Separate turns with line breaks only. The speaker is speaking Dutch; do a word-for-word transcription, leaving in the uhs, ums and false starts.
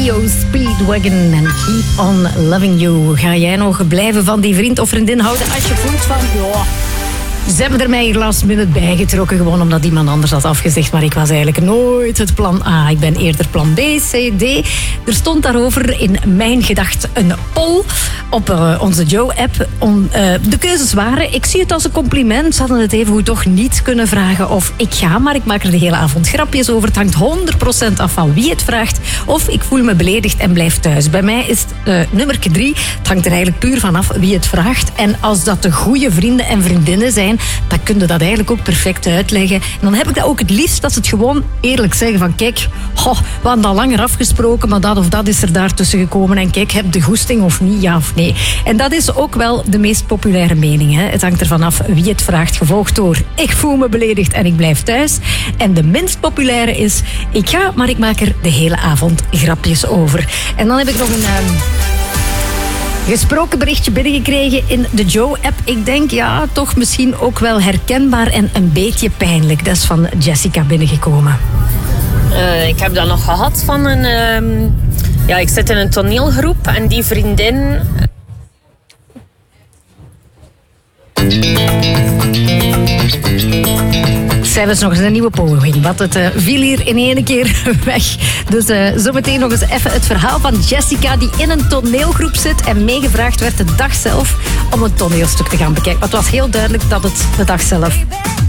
E O Speedwagon en Keep on Loving You. Ga jij nog blijven van die vriend of vriendin houden als je voelt van... Ja, ze hebben er mij hier last minute bijgetrokken, gewoon omdat iemand anders had afgezegd. Maar ik was eigenlijk nooit het plan A. Ik ben eerder plan B, C, D. Er stond daarover in mijn gedacht een poll op uh, onze Joe-app. Om, uh, de keuzes waren, ik zie het als een compliment. Ze hadden het evengoed toch niet kunnen vragen of ik ga, maar ik maak er de hele avond grapjes over. Het hangt honderd procent af van wie het vraagt. Of ik voel me beledigd en blijf thuis. Bij mij is het uh, nummer drie. Het hangt er eigenlijk puur vanaf wie het vraagt. En als dat de goede vrienden en vriendinnen zijn, dan kun je dat eigenlijk ook perfect uitleggen. En dan heb ik dat ook het liefst dat ze het gewoon eerlijk zeggen van kijk, oh, we hadden al langer afgesproken, maar dat of dat is er daartussen gekomen en kijk, heb de goesting of niet, ja of nee. En dat is ook wel de meest populaire mening. Hè. Het hangt ervan af wie het vraagt, gevolgd door ik voel me beledigd en ik blijf thuis. En de minst populaire is ik ga, maar ik maak er de hele avond grapjes over. En dan heb ik nog een... Um, gesproken berichtje binnengekregen in de Joe-app. Ik denk, ja, toch misschien ook wel herkenbaar en een beetje pijnlijk. Dat is van Jessica binnengekomen.
Uh, ik heb dat nog gehad van een... Uh, ja, ik zit in een toneelgroep en die vriendin...
Zij was nog eens een nieuwe poging, want het uh, viel hier in één keer weg. Dus uh, zometeen nog eens even het verhaal van Jessica, die in een toneelgroep zit en meegevraagd werd de dag zelf om een toneelstuk te gaan bekijken. Maar het was heel duidelijk dat het de dag zelf